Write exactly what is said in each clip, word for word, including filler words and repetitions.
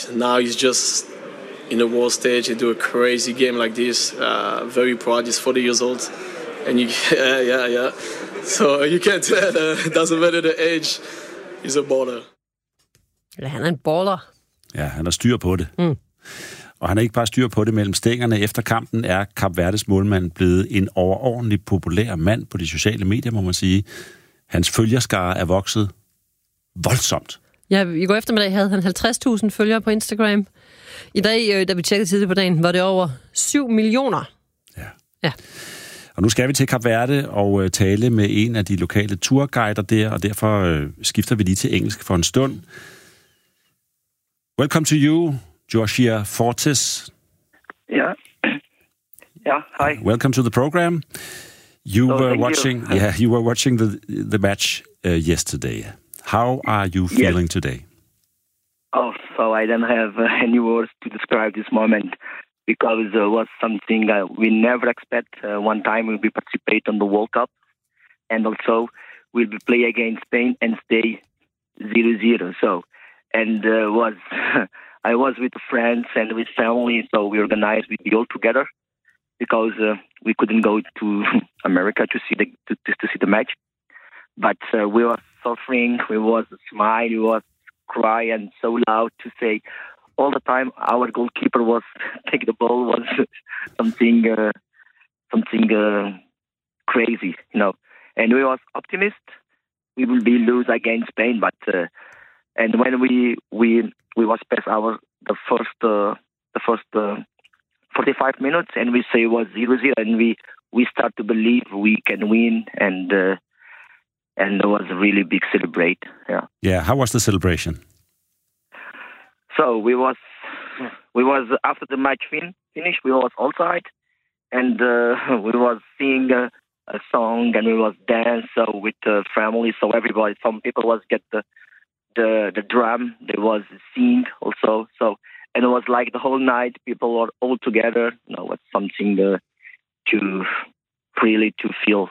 now he's just in the world stage. He do a crazy game like this. Uh, very proud. He's forty years old, and you, yeah, yeah, yeah. So you can't tell. Uh, doesn't matter the age. He's a baller. Ja, han er en baller. Ja, han har styr på det. Mm. Og han er ikke bare styr på det mellem stængerne. Efter kampen er Kap Verdes målmand blevet en overordentlig populær mand på de sociale medier, må man sige. Hans følgerskare er vokset voldsomt. Ja, i går eftermiddag havde han halvtreds tusind følgere på Instagram. I dag, da vi tjekkede tidligt på dagen, var det over syv millioner. Ja. Ja. Og nu skal vi til Kap Verde og tale med en af de lokale turguider der, og derfor øh, skifter vi lige til engelsk for en stund. Welcome to you, Joshua Fortes. Yeah. Yeah, hi. Welcome to the program. You oh, were watching you. yeah, you were watching the the match uh, yesterday. How are you feeling yes. today? Oh, so I don't have uh, any words to describe this moment because it uh, was something uh, we never expect. Uh, one time we'll be participate on the World Cup, and also we'll be play against Spain and stay zero zero. So, and uh, was I was with friends and with family, so we organized with the all together because uh, we couldn't go to America to see the to, to see the match, but uh, we were suffering. We was smile. We was cry and so loud to say all the time. Our goalkeeper was take the ball was something uh, something uh, crazy, you know. And we was optimist we will be lose against Spain, but uh, and when we we we was past our the first uh, the first uh, forty-five minutes and we say it was zero zero and we we start to believe we can win and. Uh, And it was a really big celebrate. Yeah. Yeah. How was the celebration? So we was we was after the match fin finished. We was outside, and uh, we was sing a, a song and we was dance so with the family. So everybody, some people was get the the the drum. They was sing also. So and it was like the whole night. People were all together. You know, was something uh, to really to feel.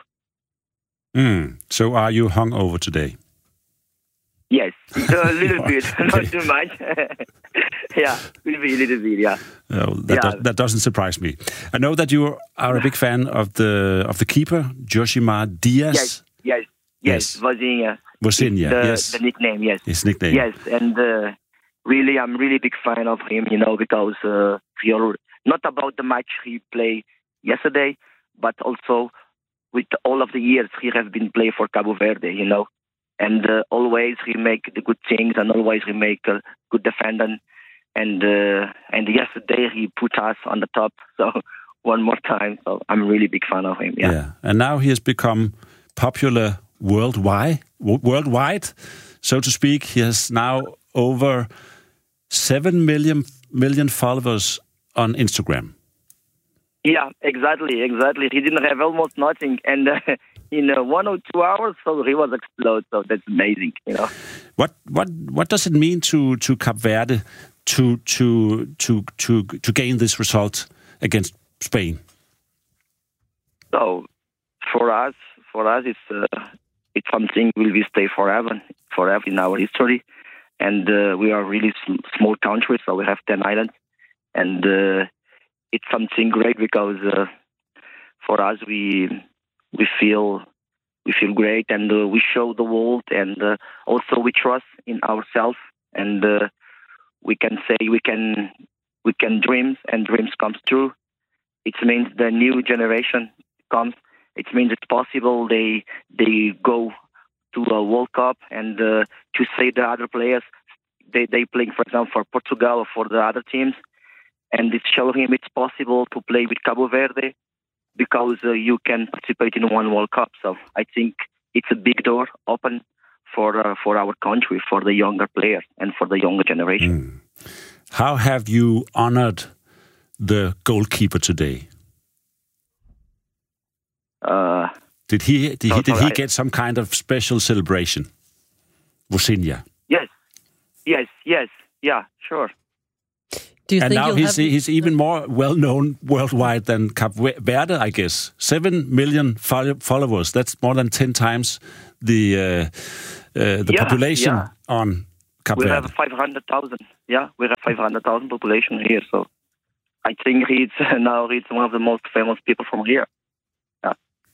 Mm. So are you hungover today? Yes, a little bit, not too much. Yeah, will be a little bit, yeah. Oh, that, yeah. Do- that doesn't surprise me. I know that you are a big fan of the of the keeper, Josimar Diaz. Yes, yes, yes. Vozinha. Vozinha, the, yes. The nickname, yes. His nickname. Yes, and uh, really, I'm really big fan of him, you know, because uh, he already, not about the match he played yesterday, but also with all of the years he has been playing for Cabo Verde, you know, and uh, always he make the good things and always he make a good defendant. And uh, and yesterday he put us on the top, so one more time. So I'm really big fan of him. Yeah. Yeah. And now he has become popular worldwide, worldwide, so to speak. He has now over seven million million followers on Instagram. Yeah, exactly, exactly. He didn't have almost nothing, and uh, in uh, one or two hours, so he was exploded. So that's amazing, you know. What what what does it mean to to Kap Verde to to to to to gain this result against Spain? So for us, for us, it's uh, it's something will be stay forever, forever in our history, and uh, we are really sm- small country, so we have ten islands, and. Uh, It's something great because uh, for us we we feel we feel great and uh, we show the world and uh, also we trust in ourselves and uh, we can say we can we can dream and dreams comes true. It means the new generation comes. It means it's possible they they go to a World Cup and uh, to say the other players they they playing for example for Portugal or for the other teams. And it shows him it's possible to play with Cabo Verde because uh, you can participate in one World Cup. So I think it's a big door open for uh, for our country, for the younger players and for the younger generation. Mm. How have you honored the goalkeeper today? Uh, did he did, no, he, did sorry, he get some kind of special celebration? Vozinha. Yes, yes, yes, yeah, sure. Do you and think now he's have... he's even more well known worldwide than Kap Verde, I guess. Seven million followers. That's more than ten times the uh, uh, the yeah, population yeah. on Cape we Verde. have five hundred thousand. Yeah, we have five hundred thousand population here. So I think he's now he's one of the most famous people from here. Yeah.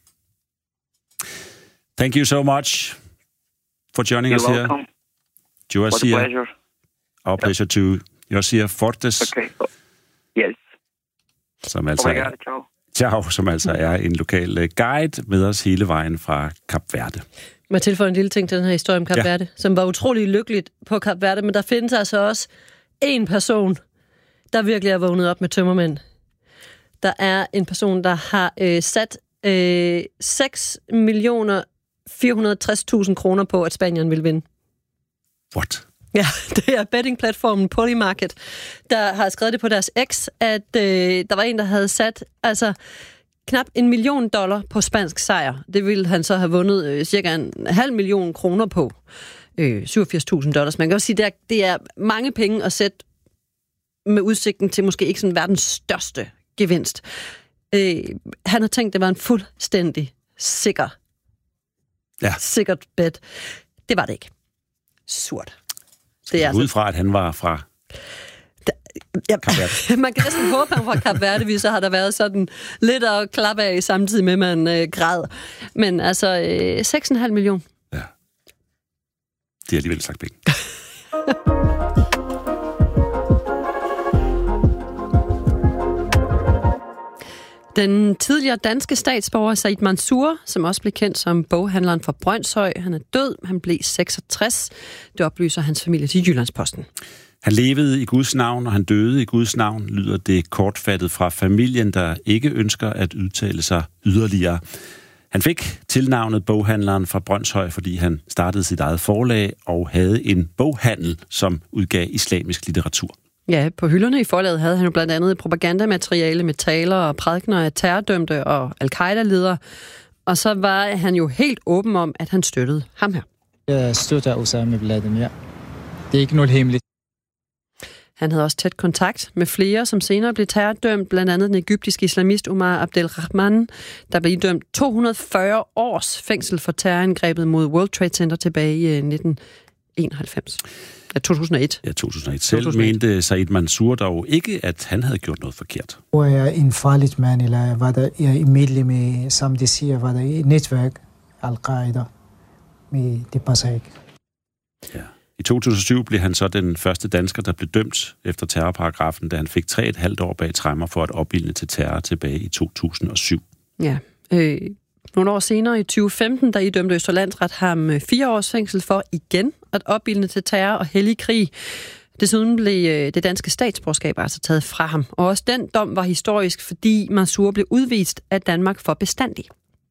Thank you so much for joining You're us welcome. here. Joasia, What a pleasure. our pleasure to Joasia Fortes, Okay. Yes. som altså, Oh my er, God, ciao. ciao, som altså er en lokal øh, guide med os hele vejen fra Cape Verde. Må jeg tilføje en lille ting til den her historie om Cape Ja. Verde, som var utrolig lykkeligt på Cape Verde, men der findes altså også en person, der virkelig er vågnet op med tømmermænd. Der er en person, der har øh, sat øh, seks millioner fire hundrede og tres tusind kroner på, at Spanien vil vinde. What? Ja, det er bettingplatformen Polymarket, der har skrevet det på deres X, at øh, der var en, der havde sat altså knap en million dollar på spansk sejr. Det ville han så have vundet øh, cirka en halv million kroner på. Øh, syvogfirs tusind dollars. Man kan også sige, det er, det er mange penge at sætte med udsigten til måske ikke sådan verdens største gevinst. Øh, han har tænkt, det var en fuldstændig sikker, Ja. sikkert bet. Det var det ikke. Surt. Det er Ud fra, at han var fra Ja, Cape Verde. man kan næsten håbe, at han fra Cape Verde, hvis så har der været sådan lidt at klappe af, samtidig med, at man øh, græd. Men altså, øh, seks komma fem millioner. Ja. Det er alligevel sagt penge. Den tidligere danske statsborger Said Mansour, som også blev kendt som boghandleren fra Brønshøj, han er død. Han blev seksogtres. Det oplyser hans familie til Jyllandsposten. Han levede i Guds navn, og han døde i Guds navn, lyder det kortfattet fra familien, der ikke ønsker at udtale sig yderligere. Han fik tilnavnet boghandleren fra Brønshøj, fordi han startede sit eget forlag og havde en boghandel, som udgav islamisk litteratur. Ja, på hylderne i forlaget havde han jo blandt andet propagandamateriale med taler og prædikener af terrordømte og al-Qaida-ledere. Og så var han jo helt åben om, at han støttede ham her. Jeg støtter Osama bin Laden, ja. Det er ikke noget hemmeligt. Han havde også tæt kontakt med flere, som senere blev terrordømt, blandt andet den egyptiske islamist Omar Abdelrahman, der blev idømt to hundrede og fyrre års fængsel for terrorangrebet mod World Trade Center tilbage i nitten enoghalvfems. Ja, to tusind og et. Ja, to tusind og et. Selv to tusind og et. mente Said Mansour dog ikke, at han havde gjort noget forkert. Og jeg er en farlig mand, eller var der, jeg er medlem med, som de siger, var der et netværk, Al-Qaida, men det passer ikke. Ja. I to tusind og syv blev han så den første dansker, der blev dømt efter terrorparagrafen, da han fik tre og et halvt år bag tremmer for at opildne til terror tilbage i to tusind og syv. Ja, øh, nogle år senere i tyve femten, der idømte Østre Landsret ham fire års fængsel for igen at opildne til terror og hellig krig. Desuden blev det danske statsborgerskab altså taget fra ham. Og også den dom var historisk, fordi Mansour blev udvist af Danmark for bestandig.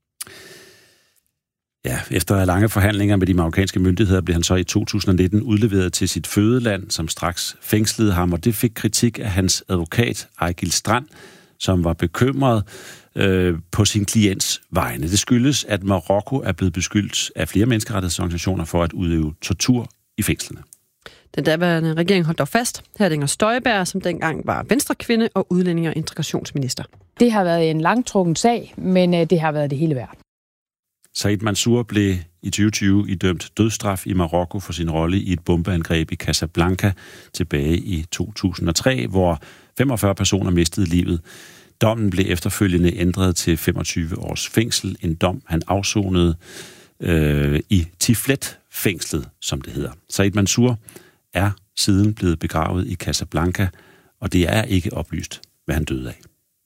Ja, efter lange forhandlinger med de marokkanske myndigheder blev han så i to tusind og nitten udleveret til sit fødeland, som straks fængslede ham, og det fik kritik af hans advokat, Ejgil Strand, som var bekymret øh, på sin klients vegne. Det skyldes, at Marokko er blevet beskyldt af flere menneskerettighedsorganisationer for at udøve tortur i fængslerne. Den daværende regering holdt dog fast. Her er Inger Støjberg, som dengang var venstrekvinde og udlænding- og integrationsminister. Det har været en langtrukken sag, men det har været det hele værd. Said Mansour blev i tyve tyve idømt dødsstraf i Marokko for sin rolle i et bombeangreb i Casablanca tilbage i to tusind og tre, hvor femogfyrre personer mistede livet. Dommen blev efterfølgende ændret til femogtyve års fængsel, en dom han afsonede øh, i Tiflet-fængslet, som det hedder. Said Mansour er siden blevet begravet i Casablanca, og det er ikke oplyst, hvad han døde af.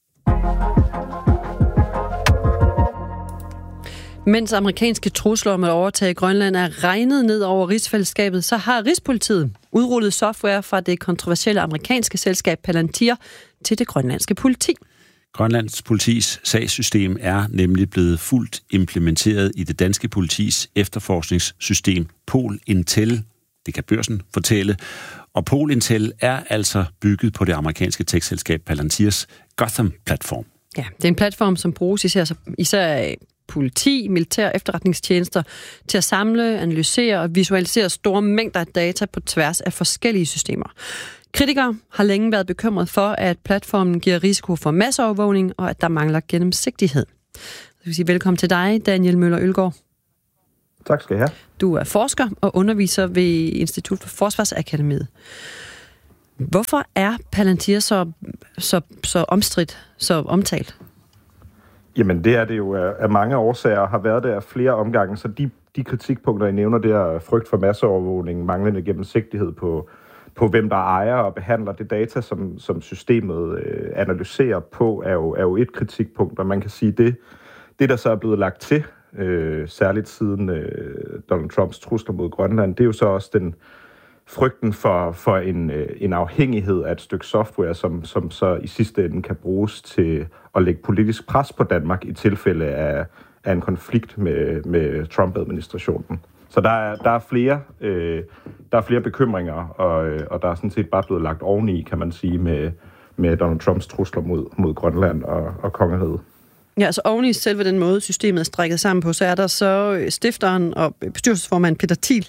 Mens amerikanske trusler om at overtage Grønland er regnet ned over rigsfællesskabet, så har Rigspolitiet udrullet software fra det kontroversielle amerikanske selskab Palantir til det grønlandske politi. Grønlands politis sagssystem er nemlig blevet fuldt implementeret i det danske politis efterforskningssystem Pol Intel. Det kan Børsen fortælle. Og Pol Intel er altså bygget på det amerikanske tech-selskab Palantirs Gotham-platform. Ja, det er en platform, som bruges især, især af politi, militær efterretningstjenester til at samle, analysere og visualisere store mængder af data på tværs af forskellige systemer. Kritikere har længe været bekymret for, at platformen giver risiko for masseovervågning og at der mangler gennemsigtighed. Jeg vil sige velkommen til dig, Daniel Møller Ølgaard. Tak skal jeg have. Du er forsker og underviser ved Institut for Forsvarsakademiet. Hvorfor er Palantir så, så, så omstridt, så omtalt? Jamen, det er det jo af, af mange årsager, har været der flere omgange, så de, de kritikpunkter, I nævner, det er frygt for masseovervågning, manglende gennemsigtighed på, på hvem der ejer og behandler det data, som, som systemet øh, analyserer på, er jo, er jo et kritikpunkt, og man kan sige, det, det der så er blevet lagt til, øh, særligt siden øh, Donald Trumps trusler mod Grønland, det er jo så også den frygten for, for en, en afhængighed af et stykke software, som, som så i sidste ende kan bruges til at lægge politisk pres på Danmark i tilfælde af, af en konflikt med, med Trump-administrationen. Så der er, der er, flere, øh, der er flere bekymringer, og, og der er sådan set bare blevet lagt oveni, kan man sige, med, med Donald Trumps trusler mod, mod Grønland og, og kongeriget. Ja, altså oveni selve den måde, systemet er strikket sammen på, så er der så stifteren og bestyrelsesformand Peter Thiel.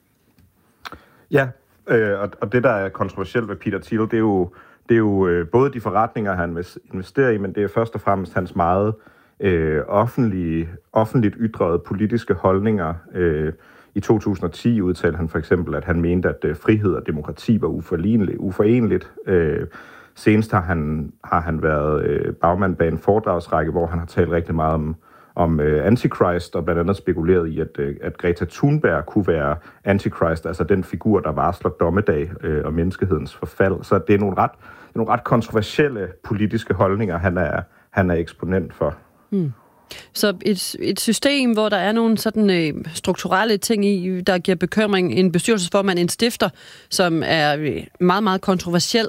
Ja, øh, og, og det, der er kontroversielt ved Peter Thiel, det er jo, det er jo øh, både de forretninger, han investerer i, men det er først og fremmest hans meget øh, offentlige, offentligt ytrede politiske holdninger. Øh, I to tusind og ti udtalte han for eksempel, at han mente, at øh, frihed og demokrati var uforenligt. Øh, senest har han, har han været øh, bagmand bag en foredragsrække, hvor han har talt rigtig meget om om øh, Antichrist, og blandt andet spekuleret i, at, øh, at Greta Thunberg kunne være Antichrist, altså den figur, der varsler dommedag øh, og menneskehedens forfald. Så det er nogle ret, det er nogle ret kontroversielle politiske holdninger, han er, han er eksponent for. Hmm. Så et, et system, hvor der er nogle sådan øh, strukturelle ting i, der giver bekymring, en bestyrelsesformand, en stifter, som er øh, meget, meget kontroversiel,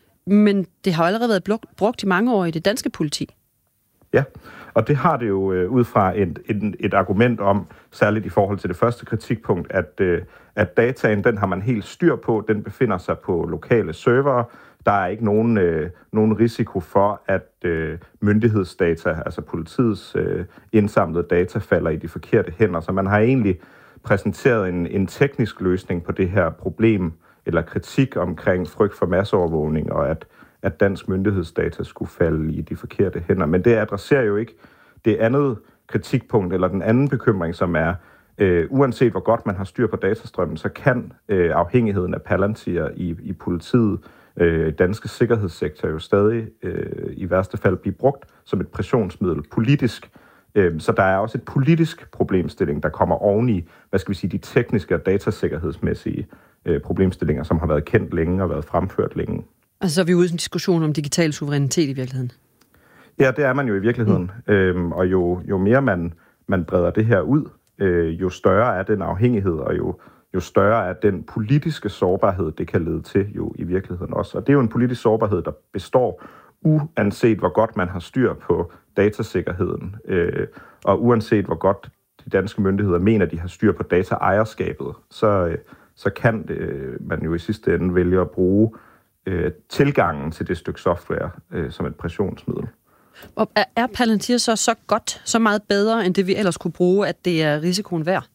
men det har allerede været brugt, brugt i mange år i det danske politi. Ja, og det har det jo øh, ud fra et, et, et argument om, særligt i forhold til det første kritikpunkt, at, øh, at dataen, den har man helt styr på, den befinder sig på lokale servere. Der er ikke nogen, øh, nogen risiko for, at øh, myndighedsdata, altså politiets øh, indsamlede data, falder i de forkerte hænder. Så man har egentlig præsenteret en, en teknisk løsning på det her problem, eller kritik omkring frygt for masseovervågning, og at at dansk myndighedsdata skulle falde i de forkerte hænder. Men det adresserer jo ikke det andet kritikpunkt, eller den anden bekymring, som er, øh, uanset hvor godt man har styr på datastrømmen, så kan øh, afhængigheden af Palantir i, i politiet, øh, danske sikkerhedssektor, jo stadig øh, i værste fald blive brugt som et pressionsmiddel politisk. Øh, så der er også et politisk problemstilling, der kommer oveni, hvad skal vi sige, de tekniske og datasikkerhedsmæssige øh, problemstillinger, som har været kendt længe og været fremført længe. Altså så er vi ude i en diskussion om digital suverænitet i virkeligheden. Ja, det er man jo i virkeligheden. Mm. Øhm, og jo, jo mere man, man breder det her ud, øh, jo større er den afhængighed, og jo, jo større er den politiske sårbarhed, det kan lede til jo i virkeligheden også. Og det er jo en politisk sårbarhed, der består uanset hvor godt man har styr på datasikkerheden, øh, og uanset hvor godt de danske myndigheder mener, de har styr på dataejerskabet, så, øh, så kan øh, man jo i sidste ende vælge at bruge øh, tilgangen til det stykke software øh, som et pressionsmiddel. Og er, er Palantir så så godt, så meget bedre, end det vi ellers kunne bruge, at det er risikoen værd?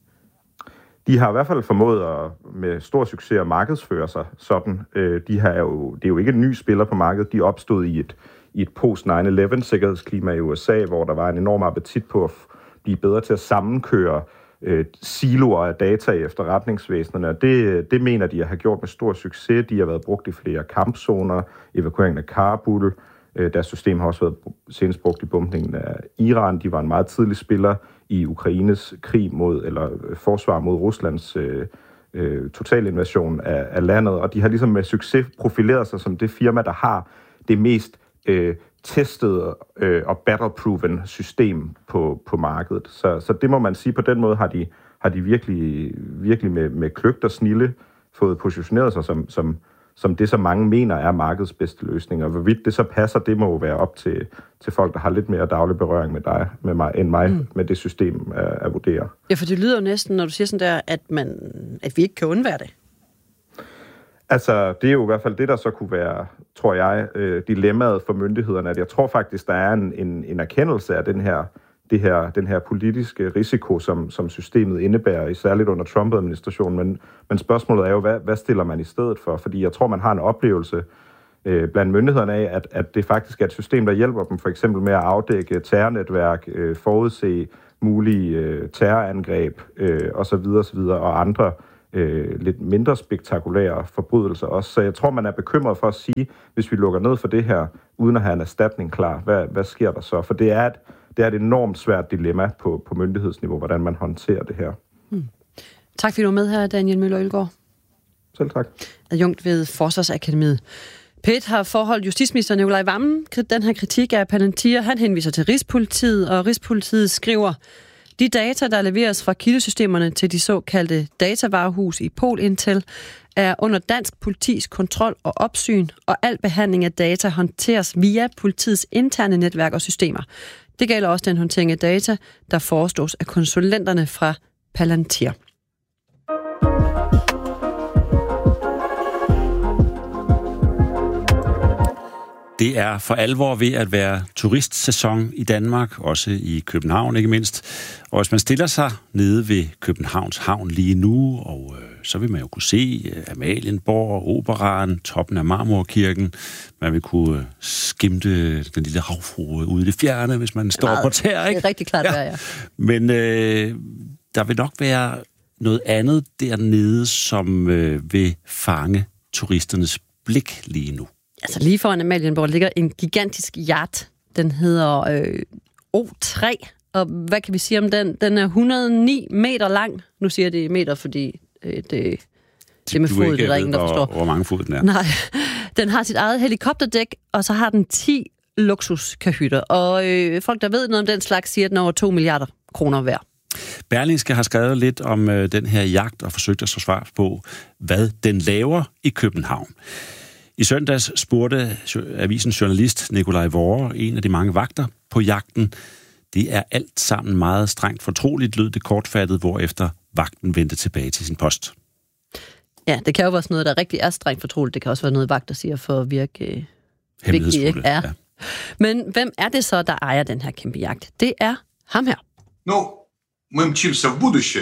De har i hvert fald formået at med stor succes at markedsføre sig sådan. De har jo, det er jo ikke en ny spiller på markedet. De opstod i et, i et post nine eleven sikkerhedsklima i U S A, hvor der var en enorm appetit på at blive bedre til at sammenkøre øh, siloer af data i efterretningsvæsenerne. Det, det mener de at have gjort med stor succes. De har været brugt i flere kampzoner, evakueringen af Kabul. Deres system har også været senest brugt i bombningen af Iran. De var en meget tidlig spiller i Ukraines krig mod, eller forsvar mod Ruslands øh, øh, totalinvasion af, af landet. Og de har ligesom med succes profileret sig som det firma, der har det mest øh, testede øh, og battleproven system på, på markedet. Så, så det må man sige, på den måde har de, har de virkelig, virkelig med, med kløgt og snilde fået positioneret sig som, som som det, som mange mener er markedets bedste løsning. Og hvorvidt det så passer, det må jo være op til, til folk, der har lidt mere daglig berøring med dig, med mig, end mig, mm. med det system at, at vurdere. Ja, for det lyder jo næsten, når du siger sådan der, at, man, at vi ikke kan undvære det. Altså, det er jo i hvert fald det, der så kunne være, tror jeg, øh, dilemmaet for myndighederne. At jeg tror faktisk, der er en, en, en erkendelse af den her, det her, den her politiske risiko, som, som systemet indebærer, særligt under Trump-administrationen. Men, men spørgsmålet er jo, hvad, hvad stiller man i stedet for? Fordi jeg tror, man har en oplevelse øh, blandt myndighederne af, at, at det faktisk er et system, der hjælper dem for eksempel med at afdække terrornetværk, øh, forudse mulige øh, terrorangreb øh, osv. osv. og andre øh, lidt mindre spektakulære forbrydelser også. Så jeg tror, man er bekymret for at sige, hvis vi lukker ned for det her, uden at have en erstatning klar, hvad, hvad sker der så? For det er et, det er et enormt svært dilemma på, på myndighedsniveau, hvordan man håndterer det her. Hmm. Tak fordi du var med her, Daniel Møller Ølgaard. Selv tak. Adjunkt ved Forsvarsakademiet. P et har forholdt justitsminister Nicolai Wammen den her kritik af Palantir. Han henviser til Rigspolitiet, og Rigspolitiet skriver, de data, der leveres fra kildesystemerne til de såkaldte datavarehus i Polintel, er under dansk politis kontrol og opsyn, og al behandling af data håndteres via politiets interne netværk og systemer. Det gælder også den håndtering af data, der forestås af konsulenterne fra Palantir. Det er for alvor ved at være turistsæson i Danmark, også i København ikke mindst. Og hvis man stiller sig nede ved Københavns Havn lige nu, og øh, så vil man jo kunne se øh, Amalienborg, Operaen, toppen af Marmorkirken. Man vil kunne øh, skimte den lille havfrue ude i det fjerne, hvis man står meget, på tær, ikke? Det er rigtig klart, ja. ja. Men øh, der vil nok være noget andet dernede, som øh, vil fange turisternes blik lige nu. Altså lige foran Amalienborg ligger en gigantisk yacht. Den hedder øh, O tre. Og hvad kan vi sige om den? Den er et hundrede og ni meter lang. Nu siger jeg det meter, fordi øh, det, det med fod, det er der ingen, der forstår. Hvor mange fod den er. Nej. Den har sit eget helikopterdæk, og så har den ti luksuskahytter. Og øh, folk, der ved noget om den slags, siger, at den er over to milliarder kroner værd. Berlingske har skrevet lidt om øh, den her jagt og forsøgt at få svar på, hvad den laver i København. I søndags spurgte avisens journalist Nikolaj Vore, en af de mange vagter på jagten. Det er alt sammen meget strengt fortroligt, lød det kortfattet, hvorefter vagten vendte tilbage til sin post. Ja, det kan jo være sådan noget, der rigtig er strengt fortroligt. Det kan også være noget, vagter siger for at virke øh, vigtigt, ikke? Ja. Ja. Men hvem er det så, der ejer den her kæmpe jagt? Det er ham her. Ну, мы мчимся в будущее.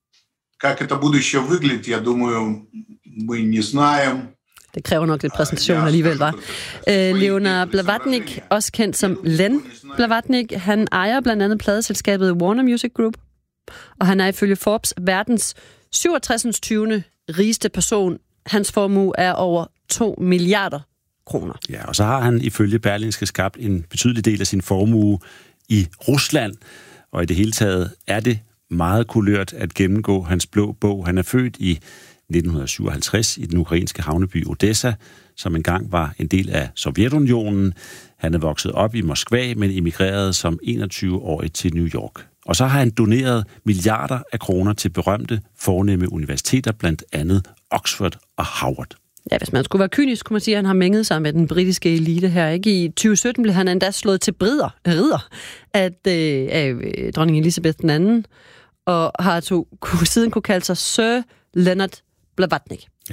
Как это будущее выглядит, я думаю, мы не знаем. Det kræver nok lidt præsentation alligevel, var. Øh, Leonard Blavatnik, også kendt som Len Blavatnik, han ejer blandt andet pladeselskabet Warner Music Group, og han er ifølge Forbes verdens syvogtres tyvende rigeste person. Hans formue er over to milliarder kroner. Ja, og så har han ifølge Berlingske skabt en betydelig del af sin formue i Rusland, og i det hele taget er det meget kulørt at gennemgå hans blå bog. Han er født i nitten syvoghalvtreds i den ukrainske havneby Odessa, som engang var en del af Sovjetunionen. Han er vokset op i Moskva, men emigrerede som enogtyve-årig til New York. Og så har han doneret milliarder af kroner til berømte, fornemme universiteter, blandt andet Oxford og Harvard. Ja, hvis man skulle være kynisk, kunne man sige, at han har mænget sig med den britiske elite her. Ikke? I tyve sytten blev han endda slået til brider, ridder af, øh, af dronning Elizabeth den anden, og har to, siden kunne kalde sig Sir Leonard Blavatnik. Ja.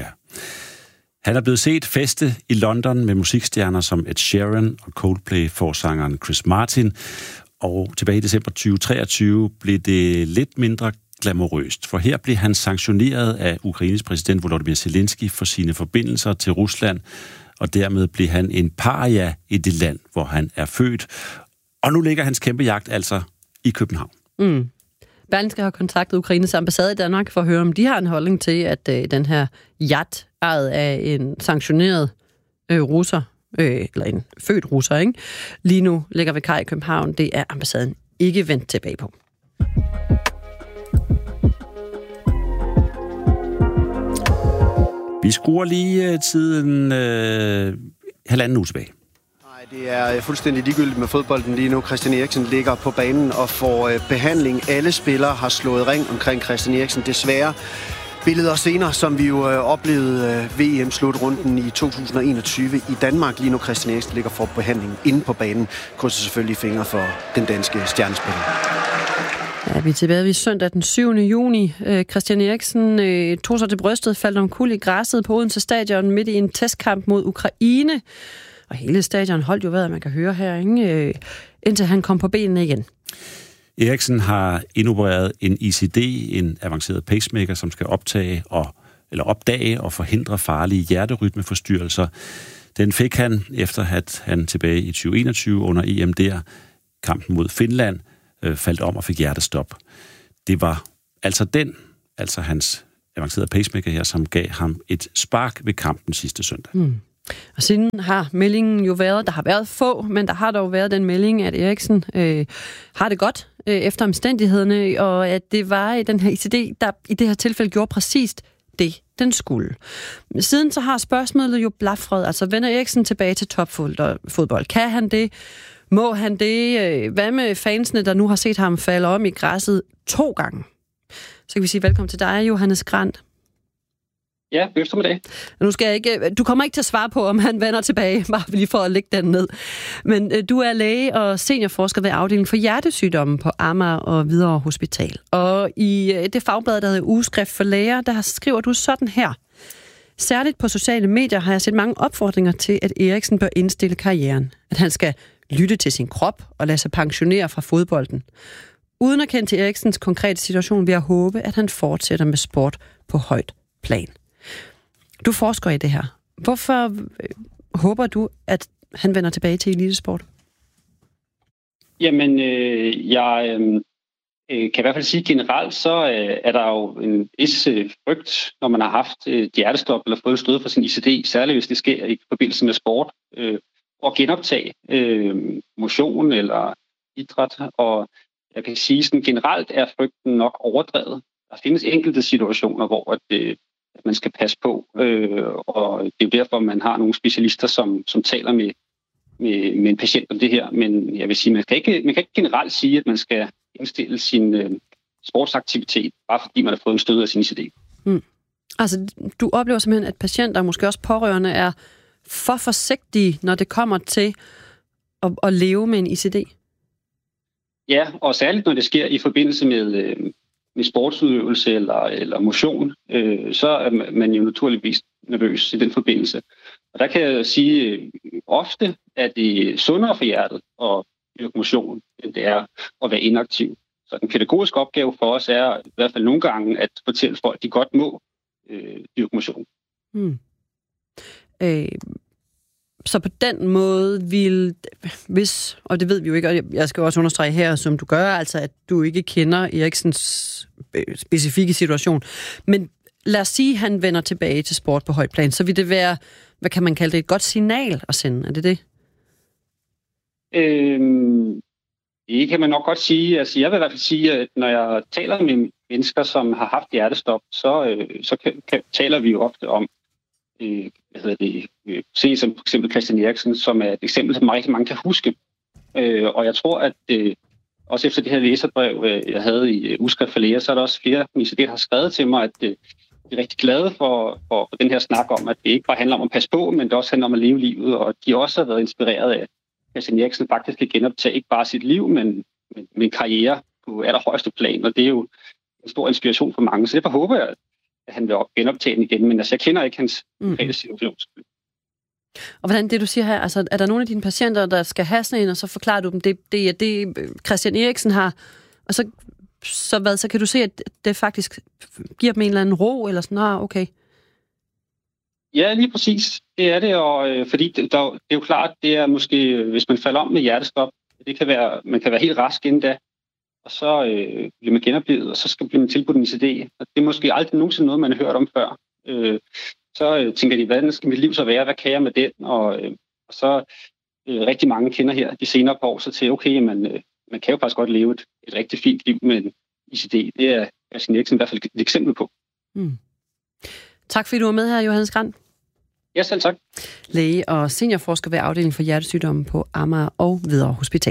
Han er blevet set feste i London med musikstjerner som Ed Sheeran og Coldplay-forsangeren Chris Martin. Og tilbage i december tyve treogtyve blev det lidt mindre glamourøst, for her blev han sanktioneret af Ukraines præsident Volodymyr Zelensky for sine forbindelser til Rusland, og dermed blev han en paria i det land, hvor han er født. Og nu ligger hans kæmpe jagt altså i København. Mm. Berlingske har kontaktet Ukraines ambassade i Danmark for at høre, om de har en holdning til, at øh, den her yacht ejet af en sanktioneret øh, russer, øh, eller en født russer, ikke? Lige nu ligger ved kaj i København. Det er ambassaden ikke vendt tilbage på. Vi skruer lige tiden øh, halvanden uge tilbage. Det er fuldstændig ligegyldigt med fodbolden lige nu. Christian Eriksen ligger på banen og får behandling. Alle spillere har slået ring omkring Christian Eriksen. Desværre billeder senere, som vi jo oplevede V M-slutrunden i to tusind og enogtyve i Danmark. Lige nu Christian Eriksen ligger for behandling inde på banen. Krydser selvfølgelig fingre for den danske stjernespiller. Ja, vi er tilbage ved søndag den syvende juni. Christian Eriksen øh, tog sig til brystet, faldt omkuld i græsset på Odense Stadion midt i en testkamp mod Ukraine. Og hele stadion holdt jo vejret, man kan høre her, ikke? Indtil han kom på benene igen. Eriksen har indopereret en I C D, en avanceret pacemaker, som skal optage og, eller opdage og forhindre farlige hjerterytmeforstyrrelser. Den fik han, efter at han tilbage i tyve enogtyve under E M der, kampen mod Finland, øh, faldt om og fik hjertestop. Det var altså den, altså hans avancerede pacemaker her, som gav ham et spark ved kampen sidste søndag. Mm. Og siden har meldingen jo været, der har været få, men der har dog været den melding, at Eriksen øh, har det godt øh, efter omstændighederne, og at det var i den her I C D, der i det her tilfælde gjorde præcist det, den skulle. Siden så har spørgsmålet jo blafret, altså vender Eriksen tilbage til topfodbold? Kan han det? Må han det? Hvad med fansene, der nu har set ham falde om i græsset to gange? Så kan vi sige velkommen til dig, Johannes Grant. Ja, eftermiddag. Nu skal jeg ikke, du kommer ikke til at svare på, om han vender tilbage, bare lige for at lægge den ned. Men øh, du er læge og seniorforsker ved afdelingen for hjertesygdomme på Amager og Hvidovre Hospital. Og i øh, det fagblad, der hedder Ugeskrift for Læger, der skriver du sådan her. Særligt på sociale medier har jeg set mange opfordringer til, at Eriksen bør indstille karrieren. At han skal lytte til sin krop og lade sig pensionere fra fodbolden. Uden at kende til Eriksens konkrete situation, vil jeg håbe, at han fortsætter med sport på højt plan. Du forsker i det her. Hvorfor øh, håber du, at han vender tilbage til elitesport? Jamen, øh, jeg øh, kan i hvert fald sige generelt, så øh, er der jo en vis øh, frygt, når man har haft et hjertestop eller fået stød fra sin I C D, særligt hvis det sker i forbindelse med sport, øh, og genoptage øh, motion eller idræt. Og jeg kan sige, sådan generelt er frygten nok overdrevet. Der findes enkelte situationer, hvor at, øh, at man skal passe på, øh, og det er jo derfor, man har nogle specialister, som, som taler med, med, med en patient om det her. Men jeg vil sige, man kan ikke, man kan ikke generelt sige, at man skal indstille sin øh, sportsaktivitet, bare fordi man har fået en stød af sin I C D. Mm. Altså, du oplever simpelthen, at patienter, måske også pårørende, er for forsigtige, når det kommer til at, at leve med en I C D? Ja, og særligt når det sker i forbindelse med, øh, med sportsudøvelse eller, eller motion, øh, så er man jo naturligvis nervøs i den forbindelse. Og der kan jeg sige, øh, ofte er det sundere for hjertet at dyrke motion, end det er at være inaktiv. Så den pædagogiske opgave for os er i hvert fald nogle gange at fortælle folk, at de godt må øh, dyrke motion. Hmm. Øh, så på den måde vil, hvis, og det ved vi jo ikke, og jeg skal også understrege her, som du gør, altså at du ikke kender Eriksens specifikke situation, men lad os sige, at han vender tilbage til sport på højt plan, så vil det være, hvad kan man kalde det, et godt signal at sende, er det det? Øhm, det kan man nok godt sige. Altså, jeg vil i hvert fald sige, at når jeg taler med mennesker, som har haft hjertestop, så, øh, så kan, kan, taler vi jo ofte om, øh, hvad hedder det, øh, se som for eksempel Christian Eriksen, som er et eksempel, som rigtig mange kan huske. Øh, og jeg tror, at øh, også efter det her læserbrev, øh, jeg havde i øh, Ugeskrift for Læger, så er der også flere, der har skrevet til mig, at øh, de er rigtig glade for, for, for den her snak om, at det ikke bare handler om at passe på, men det også handler om at leve livet, og de også har været inspireret af, at Christian Eriksen faktisk kan genoptage ikke bare sit liv, men, men, men karriere på allerhøjeste plan, og det er jo en stor inspiration for mange. Så derfor håber jeg, at han vil genoptage den igen, men altså, jeg kender ikke hans konkrete mm. situation. Og hvordan det, du siger her, altså er der nogle af dine patienter, der skal have sådan en, og så forklarer du dem, det er det, det, Christian Eriksen har, og så, så, hvad, så kan du se, at det faktisk giver dem en eller anden ro, eller sådan, nå, okay. Ja, lige præcis. Det er det, og øh, fordi det, der, det er jo klart, det er måske, hvis man falder om med hjertestop, det kan være, man kan være helt rask inden da, og så øh, bliver man genoplevet, og så skal blive man tilbudt en I C D. Og det er måske aldrig nogensinde noget, man har hørt om før. Øh, så øh, tænker de, hvordan skal mit liv så være? Hvad kan jeg med den? Og, øh, og så øh, rigtig mange kender her de senere på år, så til, okay, man, øh, man kan jo faktisk godt leve et, et rigtig fint liv med en I C D. Det er Christian Eriksen i hvert fald et eksempel på. Mm. Tak fordi du var med her, Johannes Grant. Ja, selv tak. Læge og seniorforsker ved afdelingen for hjertesygdomme på Amager og Hvidovre Hospital.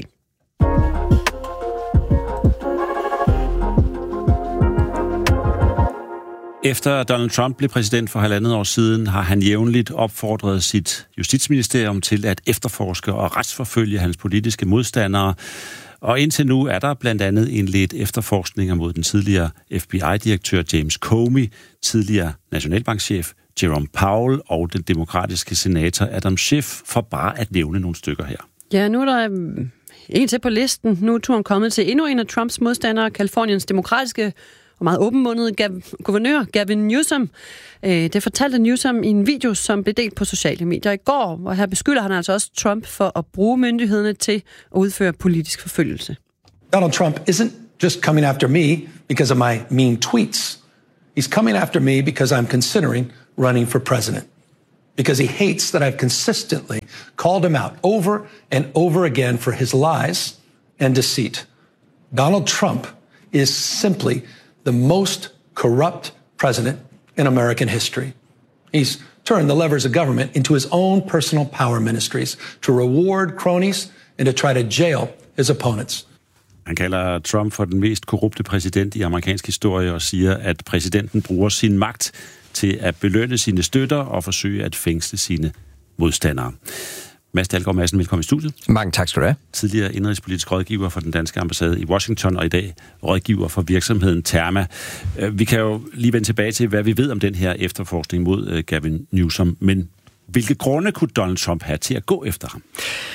Efter Donald Trump blev præsident for halvandet år siden, har han jævnligt opfordret sit justitsministerium til at efterforske og retsforfølge hans politiske modstandere. Og indtil nu er der blandt andet indledt efterforskninger mod den tidligere F B I-direktør James Comey, tidligere nationalbankchef Jerome Powell og den demokratiske senator Adam Schiff, for bare at nævne nogle stykker her. Ja, nu er der en til på listen. Nu er turen kommet til endnu en af Trumps modstandere, Californiens demokratiske og meget åbenmundede Gav- guvernør Gavin Newsom. Det fortalte Newsom i en video, som blev delt på sociale medier i går, og her beskylder han altså også Trump for at bruge myndighederne til at udføre politisk forfølgelse. Donald Trump isn't just coming after me because of my mean tweets. He's coming after me because I'm considering running for president. Because he hates that I've consistently called him out over and over again for his lies and deceit. Donald Trump is simply the most corrupt president in American history. He's turned the levers of government into his own personal power ministries to reward cronies and to try to jail his opponents. Han kalder Trump for den mest korrupte præsident i amerikansk historie og siger, at præsidenten bruger sin magt til at belønne sine støtter og forsøge at fængsle sine modstandere. Mads Dalgaard Madsen, velkommen i studiet. Mange tak skal du have. Tidligere indrigspolitisk rådgiver for den danske ambassade i Washington, og i dag rådgiver for virksomheden Therma. Vi kan jo lige vende tilbage til, hvad vi ved om den her efterforskning mod Gavin Newsom, men hvilke grunde kunne Donald Trump have til at gå efter ham?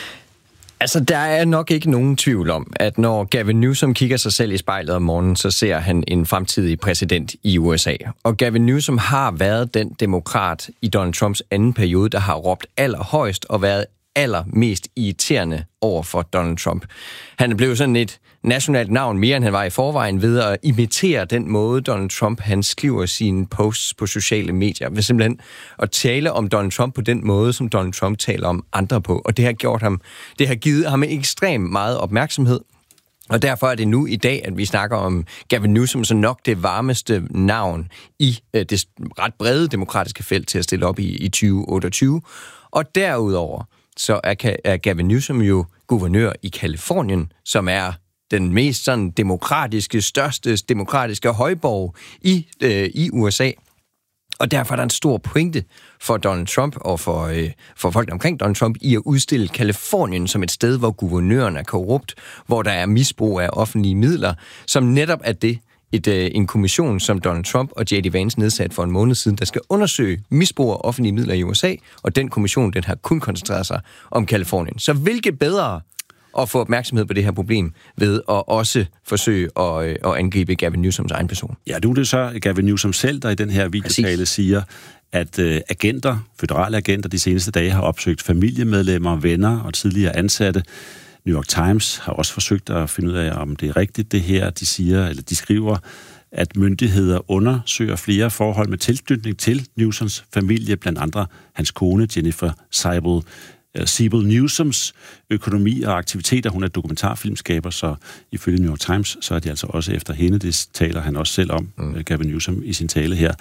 Altså, der er nok ikke nogen tvivl om, at når Gavin Newsom kigger sig selv i spejlet om morgenen, så ser han en fremtidig præsident i U S A. Og Gavin Newsom har været den demokrat i Donald Trumps anden periode, der har råbt allerhøjst og været allermest irriterende over for Donald Trump. Han er blevet sådan et nationalt navn mere, end han var i forvejen, ved at imitere den måde, Donald Trump han skriver sine posts på sociale medier. Ved simpelthen at tale om Donald Trump på den måde, som Donald Trump taler om andre på. Og det har gjort ham, det har givet ham ekstremt meget opmærksomhed. Og derfor er det nu i dag, at vi snakker om Gavin Newsom som nok det varmeste navn i øh, det ret brede demokratiske felt til at stille op i, i tyve otteogtyve. Og derudover så er, er Gavin Newsom jo guvernør i Kalifornien, som er den mest sådan demokratiske, største demokratiske højborg i, øh, i U S A. Og derfor er der en stor pointe for Donald Trump og for, øh, for folk omkring Donald Trump i at udstille Kalifornien som et sted, hvor guvernøren er korrupt, hvor der er misbrug af offentlige midler, som netop er det, et, øh, en kommission, som Donald Trump og J D Vance nedsat for en måned siden, der skal undersøge misbrug af offentlige midler i U S A, og den kommission, den har kun koncentreret sig om Kalifornien. Så hvilket bedre at få opmærksomhed på det her problem ved at også forsøge at, øh, at angribe Gavin Newsoms egen person? Ja, nu er det så Gavin Newsom selv, der i den her videotale siger, at øh, agenter, føderale agenter, de seneste dage har opsøgt familiemedlemmer, venner og tidligere ansatte. New York Times har også forsøgt at finde ud af, om det er rigtigt det her. De siger, eller de skriver, at myndigheder undersøger flere forhold med tilknytning til Newsoms familie, blandt andre hans kone Jennifer Siebel, Siebel Newsoms økonomi og aktiviteter. Hun er dokumentarfilmskaber, så ifølge New York Times, så er de altså også efter hende. Det taler han også selv om, mm. Gavin Newsom, i sin tale her.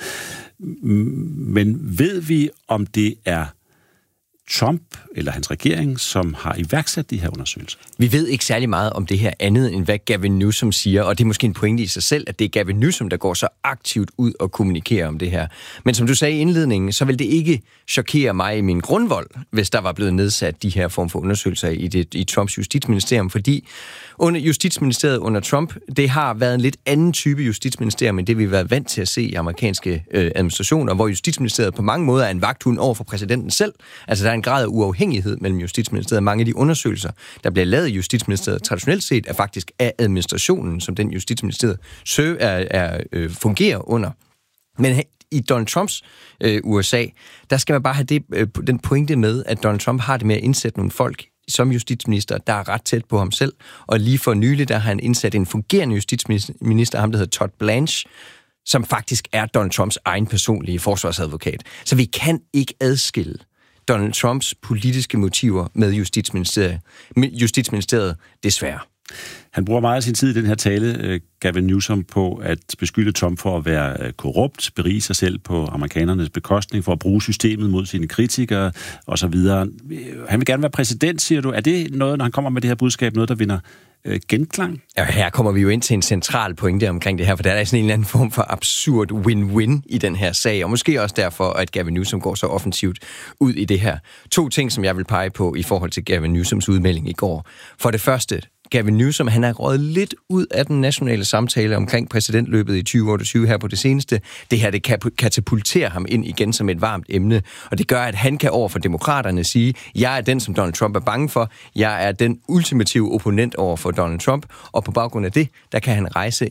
Men ved vi, om det er Trump eller hans regering, som har iværksat de her undersøgelser? Vi ved ikke særlig meget om det her andet, end hvad Gavin Newsom siger, og det er måske en pointe i sig selv, at det er Gavin Newsom, der går så aktivt ud og kommunikerer om det her. Men som du sagde i indledningen, så vil det ikke chokere mig i min grundvold, hvis der var blevet nedsat de her form for undersøgelser i, det, i Trumps justitsministerium, fordi under justitsministeriet under Trump, det har været en lidt anden type justitsministerium, end det vi har været vant til at se i amerikanske øh, administrationer, hvor justitsministeriet på mange måder er en vagthund over for præsidenten selv. Altså der er en grad af uafhængighed mellem justitsministeriet. Mange af de undersøgelser, der bliver lavet i justitsministeriet traditionelt set, er faktisk af administrationen, som den justitsministeriet sø er, er, øh, fungerer under. Men i Donald Trumps øh, U S A, der skal man bare have det, øh, den pointe med, at Donald Trump har det med at indsætte nogle folk som justitsminister, der er ret tæt på ham selv. Og lige for nylig, der har han indsat en fungerende justitsminister, ham der hedder Todd Blanche, som faktisk er Donald Trumps egen personlige forsvarsadvokat. Så vi kan ikke adskille Donald Trumps politiske motiver med Justitsministeriet, Justitsministeriet desværre. Han bruger meget af sin tid i den her tale, Gavin Newsom, på at beskylde Trump for at være korrupt, berige sig selv på amerikanernes bekostning, for at bruge systemet mod sine kritikere osv. Han vil gerne være præsident, siger du. Er det noget, når han kommer med det her budskab, noget, der vinder øh, genklang? Ja, her kommer vi jo ind til en central pointe omkring det her, for der er sådan en eller anden form for absurd win-win i den her sag, og måske også derfor, at Gavin Newsom går så offensivt ud i det her. To ting, som jeg vil pege på i forhold til Gavin Newsoms udmelding i går. For det første, Gavin Newsom, han er røget lidt ud af den nationale samtale omkring præsidentløbet i tyve otteogtyve her på det seneste. Det her, det katapulterer ham ind igen som et varmt emne, og det gør, at han kan over for demokraterne sige, jeg er den, som Donald Trump er bange for, jeg er den ultimative opponent over for Donald Trump, og på baggrund af det, der kan han rejse en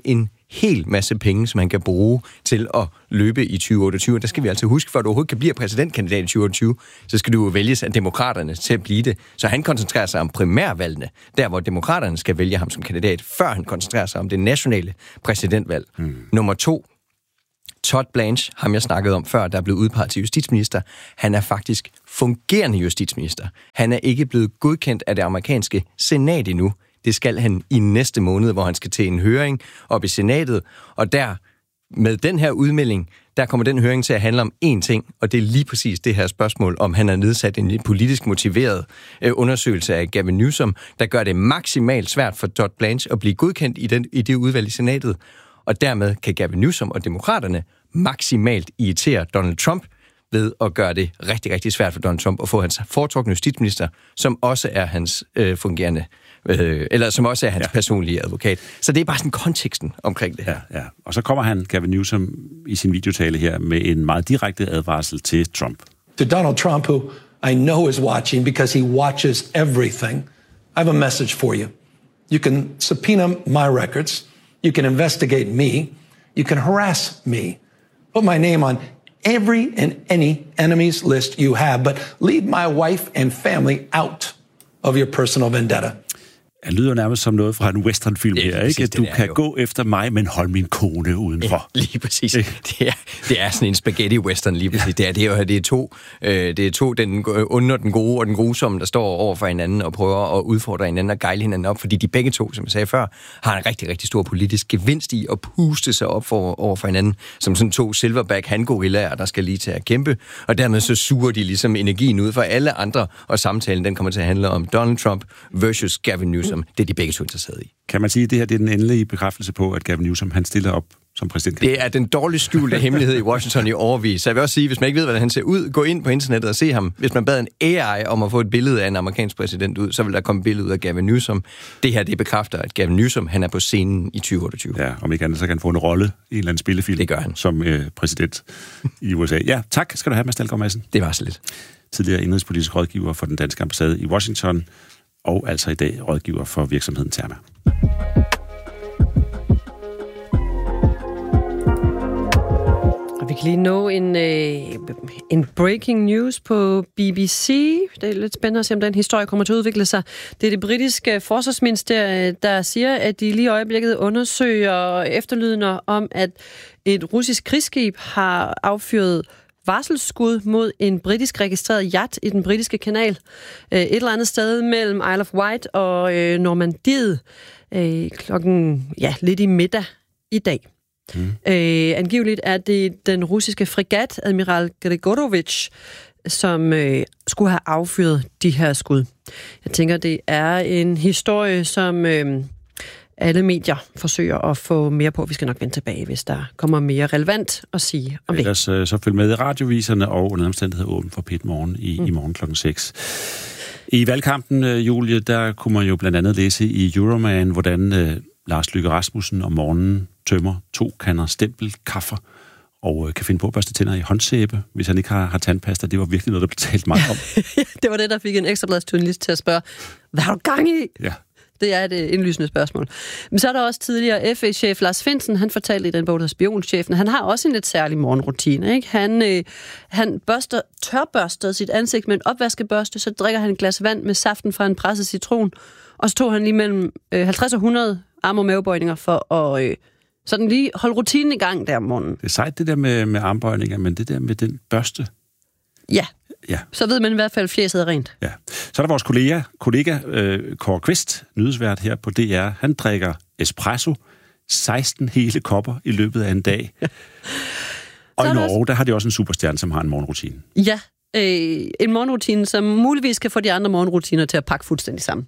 hel masse penge, som han kan bruge til at løbe i tyve otteogtyve. Der skal vi altså huske, for at du overhovedet kan blive præsidentkandidat i tyve otteogtyve, så skal du jo vælges af demokraterne til at blive det. Så han koncentrerer sig om primærvalgene, der hvor demokraterne skal vælge ham som kandidat, før han koncentrerer sig om det nationale præsidentvalg. Mm. Nummer to, Todd Blanche, ham jeg snakkede om før, der er blevet udpeget til justitsminister, han er faktisk fungerende justitsminister. Han er ikke blevet godkendt af det amerikanske senat endnu. Det skal han i næste måned, hvor han skal til en høring op i senatet, og der, med den her udmelding, der kommer den høring til at handle om én ting, og det er lige præcis det her spørgsmål, om han har nedsat en politisk motiveret øh, undersøgelse af Gavin Newsom, der gør det maksimalt svært for Todd Blanche at blive godkendt i, den, i det udvalg i senatet, og dermed kan Gavin Newsom og demokraterne maksimalt irritere Donald Trump ved at gøre det rigtig, rigtig svært for Donald Trump at få hans foretrukne justitsminister, som også er hans øh, fungerende, øh, eller som også er hans ja. personlige advokat. Så det er bare sådan konteksten omkring det her. Ja, ja. Og så kommer han, Gavin Newsom, i sin videotale her med en meget direkte advarsel til Trump. To Donald Trump, who I know is watching because he watches everything, I have a message for you. You can subpoena my records. You can investigate me. You can harass me. Put my name on every and any enemy's list you have, but leave my wife and family out of your personal vendetta. Det lyder nærmest som noget fra en westernfilm her, ikke? Præcis, At du kan jo. gå efter mig, men hold min kone udenfor. Ja, lige præcis. Det er, det er sådan en spaghetti-western, lige præcis. Ja. Det, er, det, er, det er to, øh, det er to den onde og den gode og den grusomme, der står over for hinanden og prøver at udfordre hinanden og gejle hinanden op, fordi de begge to, som jeg sagde før, har en rigtig, rigtig stor politisk gevinst i at puste sig op for, over for hinanden, som sådan to silverback handgorillaer, der skal lige til at kæmpe, og dermed så suger de ligesom energien ud for alle andre, og samtalen den kommer til at handle om Donald Trump versus Gavin Newsom. Det er de begge to interesseret i. Kan man sige, at det her det er den endelige bekræftelse på, at Gavin Newsom han stiller op som præsident? Det er den dårligt skjulte hemmelighed i Washington i årevis. Så jeg vil også sige, hvis man ikke ved, hvordan han ser ud, gå ind på internettet og se ham. Hvis man bad en A I om at få et billede af en amerikansk præsident ud, så vil der komme et billede ud af Gavin Newsom. Det her, det bekræfter, at Gavin Newsom, han er på scenen i tyve otteogtyve. Ja, om ikke andet, så kan han få en rolle i en eller anden spillefilm. Det gør han. Som øh, præsident i U S A. Ja, tak skal du have, Mads Dalgaard Madsen. Det var så lidt. Tidligere indrigspolitisk rådgiver for den danske ambassade i Washington, og altså i dag rådgiver for virksomheden Terma. Vi kan lige nå en, øh, en breaking news på B B C. Det er lidt spændende at se, om den historie kommer til at udvikle sig. Det er det britiske forsvarsministerium, der siger, at de lige i øjeblikket undersøger efterlydende om, at et russisk krigsskib har affyret varselsskud mod en britisk registreret yacht i den britiske kanal. Et eller andet sted mellem Isle of Wight og øh, Normandiet øh, klokken ja, lidt i middag i dag. Mm. Øh, angiveligt er det den russiske fregat, Admiral Grigorovich, som øh, skulle have affyret de her skud. Jeg tænker, det er en historie, som øh, alle medier forsøger at få mere på. Vi skal nok vende tilbage, hvis der kommer mere relevant at sige om det. Ellers øh, så følg med i radioviserne og under omstændighed åben for P et Morgen i, mm. i morgen klokken seks. I valgkampen, øh, Julie, der kunne man jo blandt andet læse i Euroman, hvordan øh, Lars Løkke Rasmussen om morgenen tømmer to kander stempelkaffer og øh, kan finde på at børste tænder i håndsæbe, hvis han ikke har, har tandpasta. Det var virkelig noget, der blev talt meget om. Det var det, der fik en ekstrabladsjournalist til at spørge, hvad har du gang i? Ja. Det er et indlysende spørgsmål. Men så er der også tidligere F A-chef Lars Findsen, han fortalte i den bog, der Spionchefen, han har også en lidt særlig morgenrutine. Ikke? Han, øh, han børster, tørbørster sit ansigt med en opvaskebørste, så drikker han et glas vand med saften fra en presset citron, og så tog han lige mellem øh, halvtreds og hundrede arm- og mavebøjninger for at øh, sådan lige holde rutinen i gang der om morgenen. Det er sejt det der med, med armbøjninger, men det der med den børste. Ja. Ja. Så ved man i hvert fald, at fjeset er rent. Ja. Så er der vores kollega, kollega øh, Kåre Kvist, nyhedsvært her på D R. Han drikker espresso, seksten hele kopper i løbet af en dag. Og i Norge, også... der har de også en superstjerne, som har en morgenrutine. Ja, øh, en morgenrutine, som muligvis kan få de andre morgenrutiner til at pakke fuldstændig sammen.